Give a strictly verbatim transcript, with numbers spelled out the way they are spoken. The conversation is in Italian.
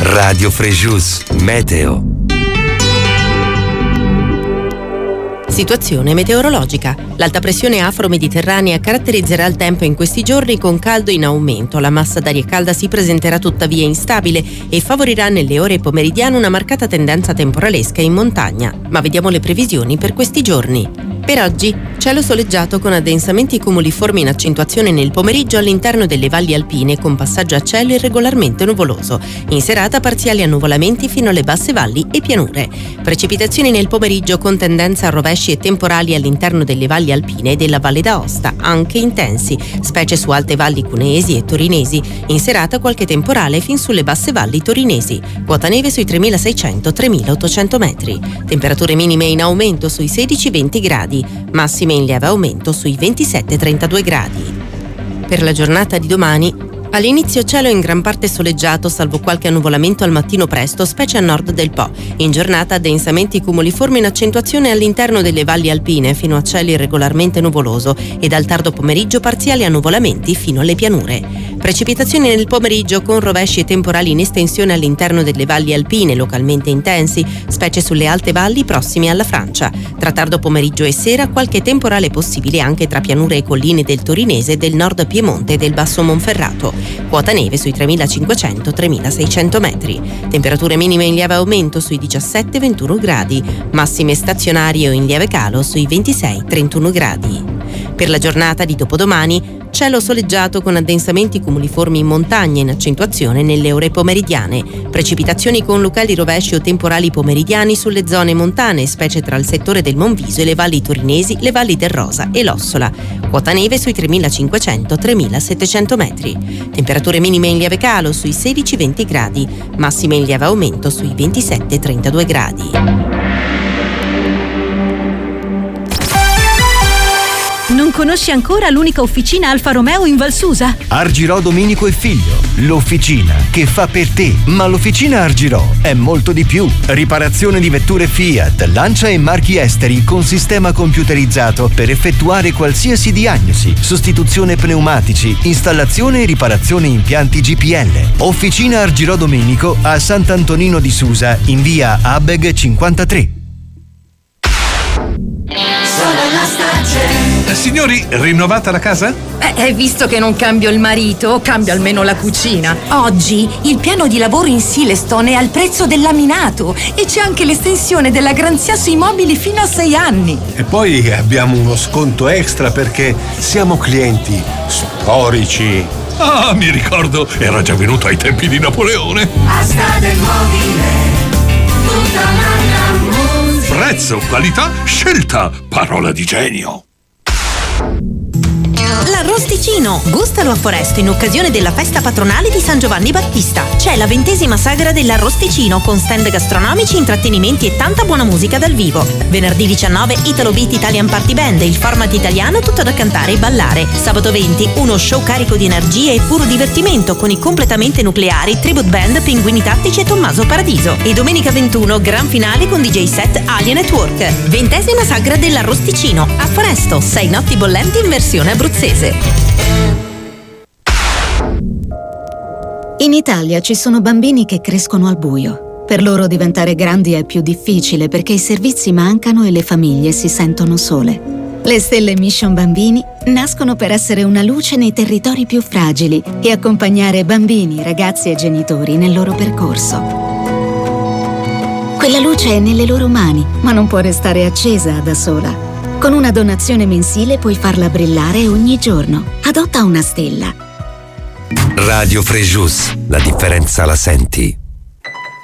Radio Frejus Meteo. Situazione meteorologica. L'alta pressione afro-mediterranea caratterizzerà il tempo in questi giorni con caldo in aumento. La massa d'aria calda si presenterà tuttavia instabile e favorirà nelle ore pomeridiane una marcata tendenza temporalesca in montagna. Ma vediamo le previsioni per questi giorni. Per oggi, cielo soleggiato con addensamenti cumuliformi in accentuazione nel pomeriggio all'interno delle valli alpine con passaggio a cielo irregolarmente nuvoloso. In serata parziali annuvolamenti fino alle basse valli e pianure. Precipitazioni nel pomeriggio con tendenza a rovesci e temporali all'interno delle valli alpine e della Valle d'Aosta, anche intensi, specie su alte valli cuneesi e torinesi. In serata qualche temporale fin sulle basse valli torinesi. Quota neve sui tremilaseicento tremilaottocento metri. Temperature minime in aumento sui sedici venti gradi. Massime in lieve aumento sui ventisette trentadue gradi. Per la giornata di domani, all'inizio cielo in gran parte soleggiato, salvo qualche annuvolamento al mattino presto, specie a nord del Po. In giornata addensamenti cumuliformi in accentuazione all'interno delle valli alpine fino a cielo irregolarmente nuvoloso e dal tardo pomeriggio parziali annuvolamenti fino alle pianure. Precipitazioni nel pomeriggio con rovesci e temporali in estensione all'interno delle valli alpine localmente intensi, specie sulle alte valli prossime alla Francia. Tra tardo pomeriggio e sera qualche temporale possibile anche tra pianure e colline del Torinese, del Nord Piemonte e del Basso Monferrato. Quota neve sui tremilacinquecento tremilaseicento metri. Temperature minime in lieve aumento sui diciassette ventuno gradi. Massime stazionarie o in lieve calo sui ventisei trentuno gradi. Per la giornata di dopodomani, cielo soleggiato con addensamenti cumuliformi in montagna in accentuazione nelle ore pomeridiane. Precipitazioni con locali rovesci o temporali pomeridiani sulle zone montane, specie tra il settore del Monviso e le valli torinesi, le valli del Rosa e l'Ossola. Quota neve sui tremilacinquecento tremilasettecento metri. Temperature minime in lieve calo sui sedici venti gradi. Massime in lieve aumento sui ventisette trentadue gradi. Non conosci ancora l'unica officina Alfa Romeo in Val Susa? Argirò Domenico e Figlio, l'officina che fa per te. Ma l'officina Argirò è molto di più. Riparazione di vetture Fiat, Lancia e marchi esteri con sistema computerizzato per effettuare qualsiasi diagnosi, sostituzione pneumatici, installazione e riparazione impianti G P L. Officina Argirò Domenico a Sant'Antonino di Susa in via Abeg cinquantatré. Signori, rinnovata la casa? Eh, visto che non cambio il marito, cambio almeno la cucina. Oggi il piano di lavoro in Silestone è al prezzo del laminato e c'è anche l'estensione della garanzia sui mobili fino a sei anni. E poi abbiamo uno sconto extra perché siamo clienti storici. Ah, mi ricordo, era già venuto ai tempi di Napoleone. Asta del mobile, tutta un'altra musica. Prezzo, qualità, scelta, parola di genio. L'Arrosticino! Gustalo a Foresto in occasione della festa patronale di San Giovanni Battista. C'è la ventesima sagra dell'Arrosticino con stand gastronomici, intrattenimenti e tanta buona musica dal vivo. Venerdì diciannove Italo Beat Italian Party Band, il format italiano tutto da cantare e ballare. Sabato venti uno show carico di energie e puro divertimento con i completamente nucleari Tribute Band, Pinguini Tattici e Tommaso Paradiso. E domenica ventuno gran finale con D J set Alien Network. Ventesima sagra dell'Arrosticino a Foresto, sei notti bollenti in versione abruzzese. In Italia ci sono bambini che crescono al buio. Per loro diventare grandi è più difficile perché i servizi mancano e le famiglie si sentono sole. Le Stelle Mission Bambini nascono per essere una luce nei territori più fragili e accompagnare bambini, ragazzi e genitori nel loro percorso. Quella luce è nelle loro mani, ma non può restare accesa da sola. Con una donazione mensile puoi farla brillare ogni giorno. Adotta una stella. Radio Frejus, la differenza la senti.